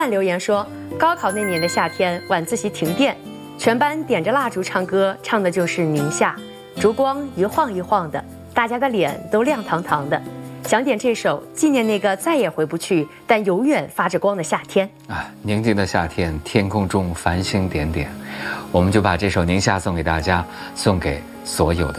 留言说，高考那年的夏天，晚自习停电，全班点着蜡烛唱歌，唱的就是《宁夏》，烛光一晃一晃的，大家的脸都亮堂堂的。想点这首纪念那个再也回不去但永远发着光的夏天啊！宁静的夏天，天空中繁星点点，我们就把这首《宁夏》送给大家，送给所有的